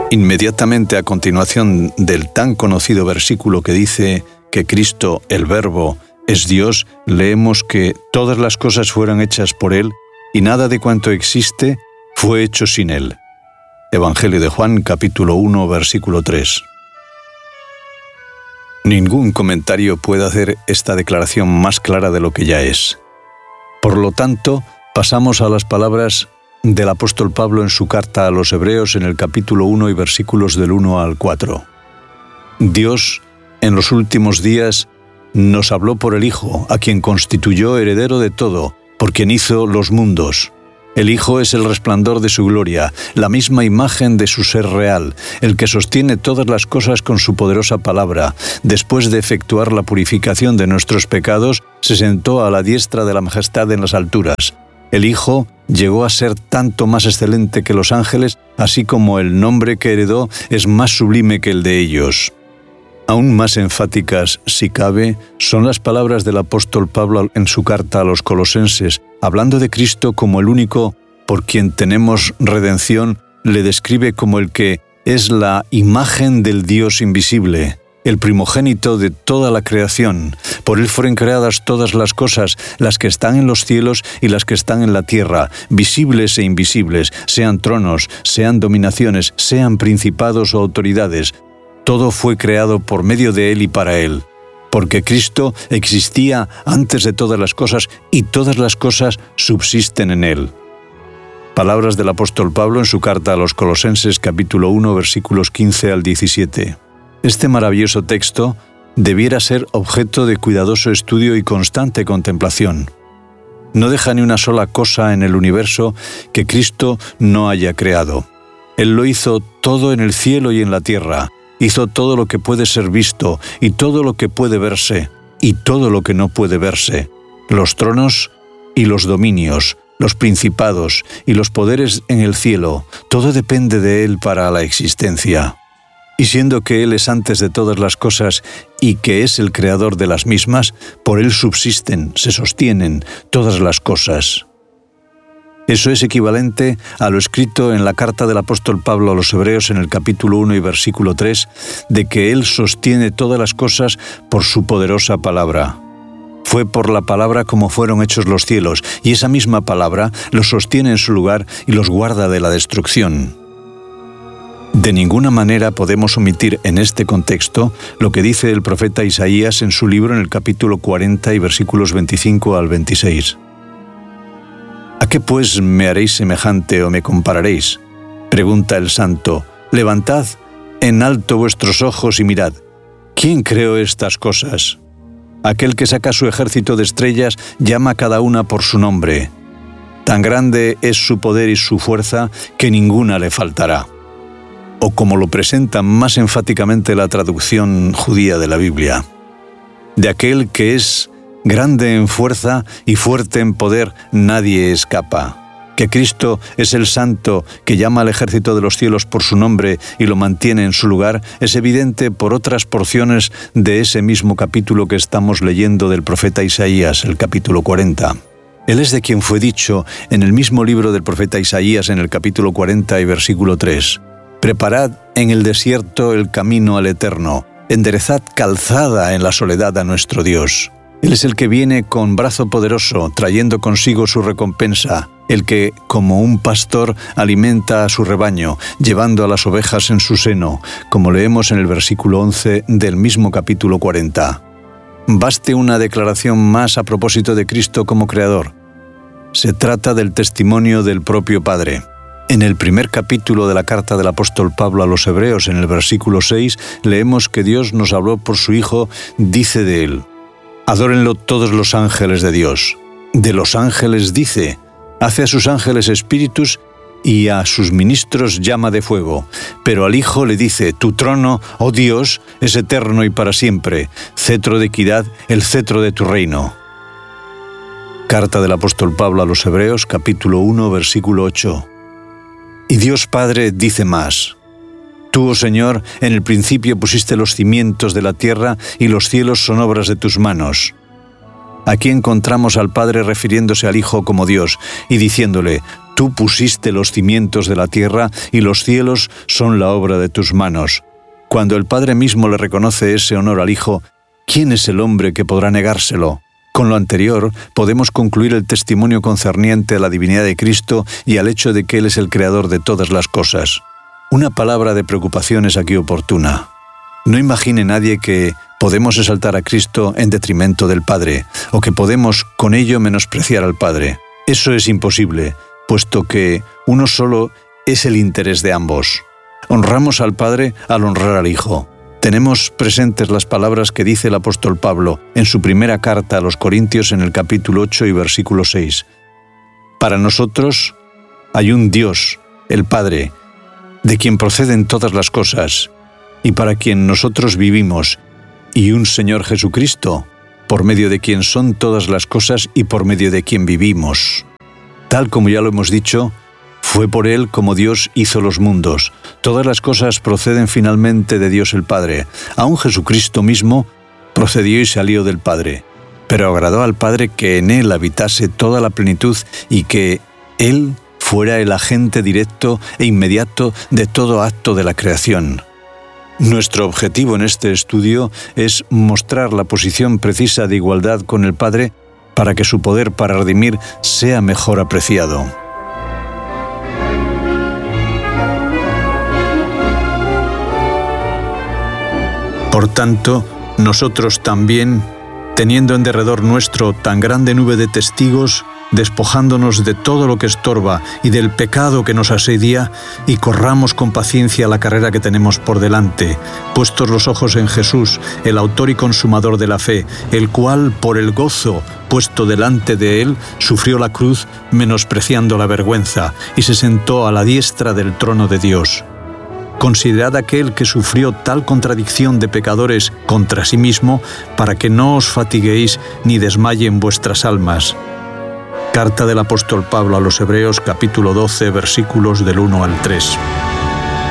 Inmediatamente a continuación del tan conocido versículo que dice que Cristo, el Verbo, es Dios, leemos que todas las cosas fueron hechas por Él y nada de cuanto existe fue hecho sin Él. Evangelio de Juan, capítulo 1, versículo 3. Ningún comentario puede hacer esta declaración más clara de lo que ya es. Por lo tanto, pasamos a las palabras del apóstol Pablo en su carta a los Hebreos en el capítulo 1 y versículos del 1 al 4. Dios, en los últimos días, nos habló por el Hijo, a quien constituyó heredero de todo, por quien hizo los mundos. El Hijo es el resplandor de su gloria, la misma imagen de su ser real, el que sostiene todas las cosas con su poderosa palabra. Después de efectuar la purificación de nuestros pecados, se sentó a la diestra de la majestad en las alturas. El Hijo llegó a ser tanto más excelente que los ángeles, así como el nombre que heredó es más sublime que el de ellos. Aún más enfáticas, si cabe, son las palabras del apóstol Pablo en su carta a los Colosenses, hablando de Cristo como el único por quien tenemos redención, le describe como el que es la imagen del Dios invisible, el primogénito de toda la creación. Por Él fueron creadas todas las cosas, las que están en los cielos y las que están en la tierra, visibles e invisibles, sean tronos, sean dominaciones, sean principados o autoridades. Todo fue creado por medio de Él y para Él, porque Cristo existía antes de todas las cosas y todas las cosas subsisten en Él. Palabras del apóstol Pablo en su carta a los Colosenses, capítulo 1, versículos 15 al 17. Este maravilloso texto debiera ser objeto de cuidadoso estudio y constante contemplación. No deja ni una sola cosa en el universo que Cristo no haya creado. Él lo hizo todo en el cielo y en la tierra. Hizo todo lo que puede ser visto y todo lo que puede verse y todo lo que no puede verse. Los tronos y los dominios, los principados y los poderes en el cielo, todo depende de Él para la existencia. Y siendo que Él es antes de todas las cosas y que es el creador de las mismas, por Él subsisten, se sostienen todas las cosas. Eso es equivalente a lo escrito en la carta del apóstol Pablo a los Hebreos en el capítulo 1 y versículo 3, de que Él sostiene todas las cosas por su poderosa palabra. Fue por la palabra como fueron hechos los cielos, y esa misma palabra los sostiene en su lugar y los guarda de la destrucción. De ninguna manera podemos omitir en este contexto lo que dice el profeta Isaías en su libro en el capítulo 40 y versículos 25 al 26. ¿A qué pues me haréis semejante o me compararéis? Pregunta el santo. Levantad en alto vuestros ojos y mirad. ¿Quién creó estas cosas? Aquel que saca su ejército de estrellas llama a cada una por su nombre. Tan grande es su poder y su fuerza que ninguna le faltará. O como lo presenta más enfáticamente la traducción judía de la Biblia, de aquel que es grande en fuerza y fuerte en poder, nadie escapa. Que Cristo es el santo que llama al ejército de los cielos por su nombre y lo mantiene en su lugar, es evidente por otras porciones de ese mismo capítulo que estamos leyendo del profeta Isaías, el capítulo 40. Él es de quien fue dicho en el mismo libro del profeta Isaías en el capítulo 40 y versículo 3. Preparad en el desierto el camino al Eterno, enderezad calzada en la soledad a nuestro Dios. Él es el que viene con brazo poderoso, trayendo consigo su recompensa, el que, como un pastor, alimenta a su rebaño, llevando a las ovejas en su seno, como leemos en el versículo 11 del mismo capítulo 40. Baste una declaración más a propósito de Cristo como Creador. Se trata del testimonio del propio Padre. En el primer capítulo de la carta del apóstol Pablo a los Hebreos, en el versículo 6, leemos que Dios nos habló por su Hijo, dice de Él: Adórenlo todos los ángeles de Dios. De los ángeles dice: hace a sus ángeles espíritus y a sus ministros llama de fuego. Pero al Hijo le dice: tu trono, oh Dios, es eterno y para siempre. Cetro de equidad, el cetro de tu reino. Carta del apóstol Pablo a los Hebreos, capítulo 1, versículo 8. Y Dios Padre dice más: Tú, oh Señor, en el principio pusiste los cimientos de la tierra y los cielos son obras de tus manos. Aquí encontramos al Padre refiriéndose al Hijo como Dios y diciéndole: Tú pusiste los cimientos de la tierra y los cielos son la obra de tus manos. Cuando el Padre mismo le reconoce ese honor al Hijo, ¿quién es el hombre que podrá negárselo? Con lo anterior, podemos concluir el testimonio concerniente a la divinidad de Cristo y al hecho de que Él es el creador de todas las cosas. Una palabra de preocupación es aquí oportuna. No imagine nadie que podemos exaltar a Cristo en detrimento del Padre, o que podemos con ello menospreciar al Padre. Eso es imposible, puesto que uno solo es el interés de ambos. Honramos al Padre al honrar al Hijo. Tenemos presentes las palabras que dice el apóstol Pablo en su primera carta a los Corintios en el capítulo 8 y versículo 6. Para nosotros hay un Dios, el Padre, de quien proceden todas las cosas, y para quien nosotros vivimos, y un Señor Jesucristo, por medio de quien son todas las cosas y por medio de quien vivimos. Tal como ya lo hemos dicho, fue por Él como Dios hizo los mundos. Todas las cosas proceden finalmente de Dios el Padre. Aun Jesucristo mismo procedió y salió del Padre. Pero agradó al Padre que en Él habitase toda la plenitud y que Él fuera el agente directo e inmediato de todo acto de la creación. Nuestro objetivo en este estudio es mostrar la posición precisa de igualdad con el Padre para que su poder para redimir sea mejor apreciado. Por tanto, nosotros también, teniendo en derredor nuestro tan grande nube de testigos, despojándonos de todo lo que estorba y del pecado que nos asedia, y corramos con paciencia la carrera que tenemos por delante, puestos los ojos en Jesús, el autor y consumador de la fe, el cual, por el gozo puesto delante de él, sufrió la cruz, menospreciando la vergüenza, y se sentó a la diestra del trono de Dios. Considerad aquel que sufrió tal contradicción de pecadores contra sí mismo, para que no os fatiguéis ni desmayen vuestras almas. Carta del apóstol Pablo a los Hebreos, capítulo 12, versículos del 1 al 3.